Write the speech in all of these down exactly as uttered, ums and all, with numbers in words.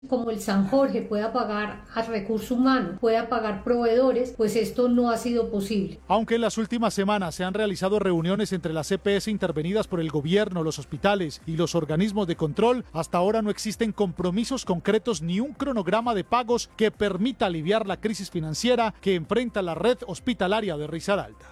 Como el San Jorge pueda pagar a recursos humanos, pueda pagar proveedores, pues esto no ha sido posible. Aunque en las últimas semanas se han realizado reuniones entre las E P S intervenidas por el gobierno, los hospitales y los organismos de control, hasta ahora no existen compromisos concretos ni un cronograma de pagos que permita aliviar la crisis financiera que enfrenta la red hospitalaria de Risaralda.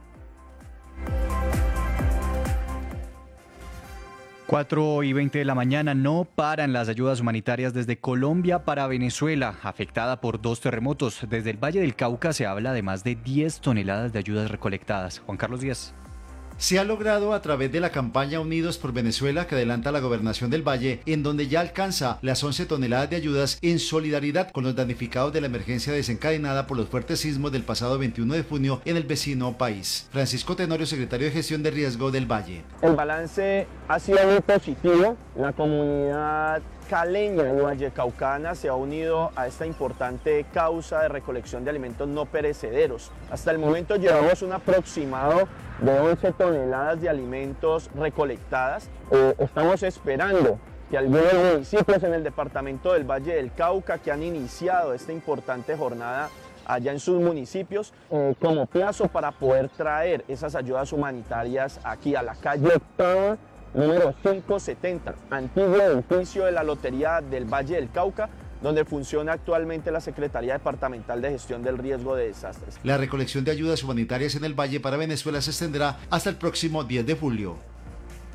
cuatro y veinte de la mañana. No paran las ayudas humanitarias desde Colombia para Venezuela, afectada por dos terremotos. Desde el Valle del Cauca se habla de más de diez toneladas de ayudas recolectadas. Juan Carlos Díaz. Se ha logrado a través de la campaña Unidos por Venezuela que adelanta la Gobernación del Valle, en donde ya alcanza las once toneladas de ayudas en solidaridad con los damnificados de la emergencia desencadenada por los fuertes sismos del pasado veintiuno de junio en el vecino país. Francisco Tenorio, secretario de Gestión de Riesgo del Valle. El balance ha sido muy positivo. La comunidad caleña y vallecaucana se ha unido a esta importante causa de recolección de alimentos no perecederos. Hasta el momento llevamos un aproximado de once toneladas de alimentos recolectadas. Eh, estamos esperando que algunos municipios en el departamento del Valle del Cauca que han iniciado esta importante jornada allá en sus municipios, eh, como plazo para poder traer esas ayudas humanitarias aquí a la calle Octava, número quinientos setenta, antiguo edificio de la Lotería del Valle del Cauca, donde funciona actualmente la Secretaría Departamental de Gestión del Riesgo de Desastres. La recolección de ayudas humanitarias en el Valle para Venezuela se extenderá hasta el próximo diez de julio.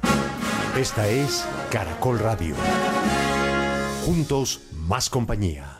Esta es Caracol Radio. Juntos, más compañía.